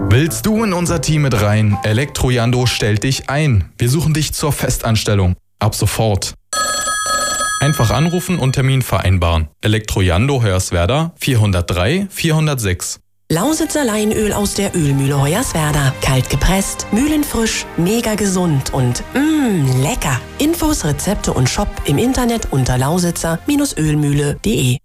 Willst du in unser Team mit rein? Elektrojando stellt dich ein. Wir suchen dich zur Festanstellung. Ab sofort. Einfach anrufen und Termin vereinbaren. Elektrojando Hoyerswerda 403 406. Lausitzer Leinöl aus der Ölmühle Hoyerswerda. Kalt gepresst, mühlenfrisch, mega gesund und lecker. Infos, Rezepte und Shop im Internet unter lausitzer-ölmühle.de.